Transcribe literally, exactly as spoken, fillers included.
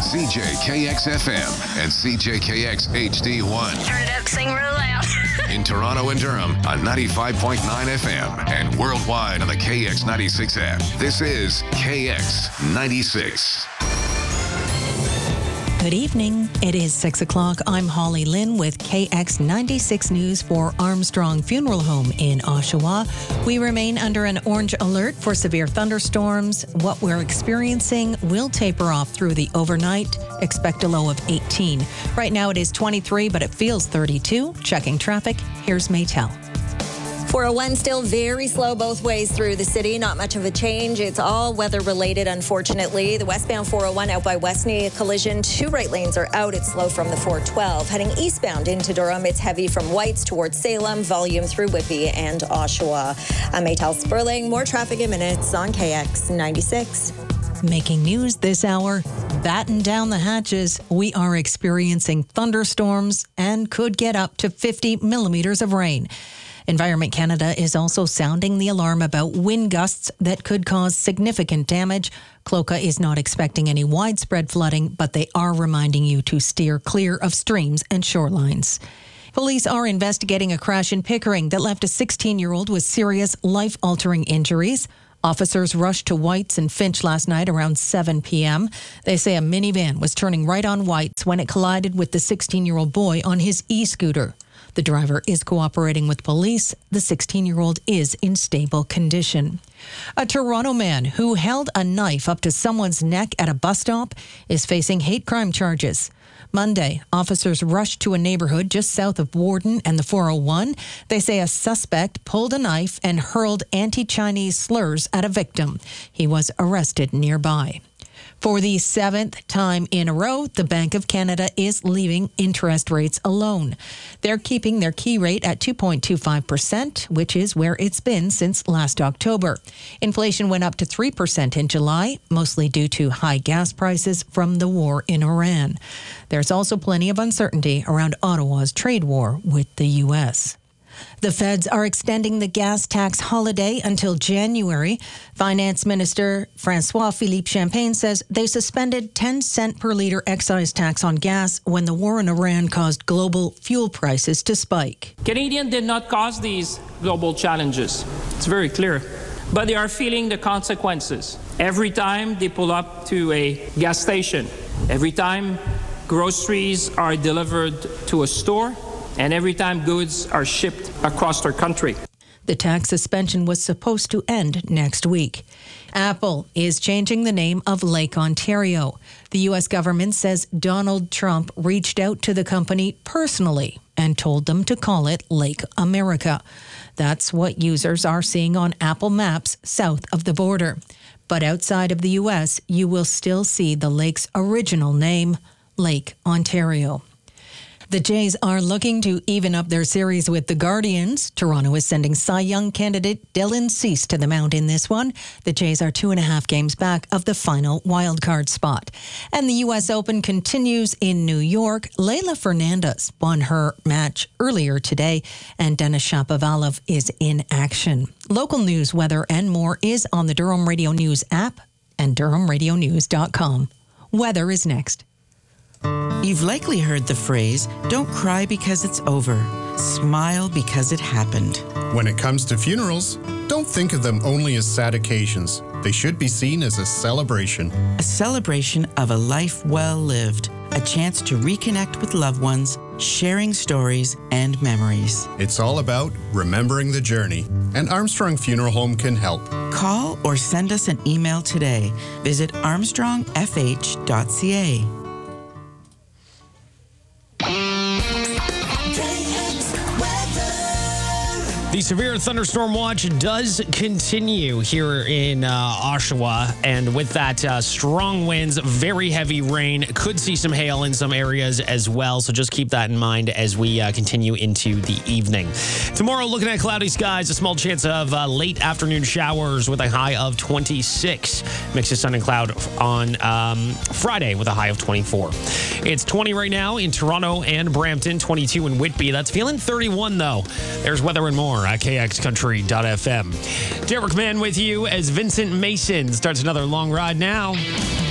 C J K X F M and C J K X H D one. Turn it up, sing real loud. In Toronto and Durham on ninety-five point nine F M and worldwide on the K X ninety-six app. This is K X ninety-six. Good evening. It is six o'clock. I'm Holly Lynn with K X ninety-six News for Armstrong Funeral Home in Oshawa. We remain under an orange alert for severe thunderstorms. What we're experiencing will taper off through the overnight. Expect a low of eighteen. Right now it is twenty-three, but it feels thirty-two. Checking traffic, here's Maytel. four oh one still very slow both ways through the city. Not much of a change. It's all weather related, unfortunately. The westbound four oh one out by Westney, a collision. Two right lanes are out. It's slow from the four twelve. Heading eastbound into Durham, it's heavy from Whites towards Salem, volume through Whitby and Oshawa. I'm Maytel Sperling. More traffic in minutes on K X ninety-six. Making news this hour, batten down the hatches. We are experiencing thunderstorms and could get up to fifty millimeters of rain. Environment Canada is also sounding the alarm about wind gusts that could cause significant damage. Cloca is not expecting any widespread flooding, but they are reminding you to steer clear of streams and shorelines. Police are investigating a crash in Pickering that left a sixteen-year-old with serious life-altering injuries. Officers rushed to Whites and Finch last night around seven p.m. They say a minivan was turning right on Whites when it collided with the sixteen-year-old boy on his e-scooter. The driver is cooperating with police. The sixteen-year-old is in stable condition. A Toronto man who held a knife up to someone's neck at a bus stop is facing hate crime charges. Monday, officers rushed to a neighborhood just south of Warden and the four oh one. They say a suspect pulled a knife and hurled anti-Chinese slurs at a victim. He was arrested nearby. For the seventh time in a row, the Bank of Canada is leaving interest rates alone. They're keeping their key rate at two point two five percent, which is where it's been since last October. Inflation went up to three percent in July, mostly due to high gas prices from the war in Iran. There's also plenty of uncertainty around Ottawa's trade war with the U S. The feds are extending the gas tax holiday until January. Finance Minister François-Philippe Champagne says they suspended ten cent per litre excise tax on gas when the war in Iran caused global fuel prices to spike. Canadians did not cause these global challenges. It's very clear. But they are feeling the consequences. Every time they pull up to a gas station, every time groceries are delivered to a store, and every time goods are shipped across our country. The tax suspension was supposed to end next week. Apple is changing the name of Lake Ontario. The U S government says Donald Trump reached out to the company personally and told them to call it Lake America. That's what users are seeing on Apple Maps south of the border. But outside of the U S, you will still see the lake's original name, Lake Ontario. The Jays are looking to even up their series with the Guardians. Toronto is sending Cy Young candidate Dylan Cease to the mound in this one. The Jays are two and a half games back of the final wildcard spot. And the U S Open continues in New York. Leylah Fernandez won her match earlier today, and Denis Shapovalov is in action. Local news, weather, and more is on the Durham Radio News app and durham radio news dot com. Weather is next. You've likely heard the phrase, don't cry because it's over. Smile because it happened. When it comes to funerals, don't think of them only as sad occasions. They should be seen as a celebration. A celebration of a life well lived. A chance to reconnect with loved ones, sharing stories and memories. It's all about remembering the journey, and Armstrong Funeral Home can help. Call or send us an email today. Visit armstrong f h dot c a. The severe thunderstorm watch does continue here in uh, Oshawa, and with that, uh, strong winds, very heavy rain, could see some hail in some areas as well, so just keep that in mind as we uh, continue into the evening. Tomorrow, looking at cloudy skies, a small chance of uh, late afternoon showers with a high of twenty-six. Mix of sun and cloud on um, Friday with a high of twenty-four. It's twenty right now in Toronto and Brampton, twenty-two in Whitby. That's feeling thirty-one, though. There's weather and more at K X country dot f m. Derek Mann with you as Vincent Mason starts another long ride now.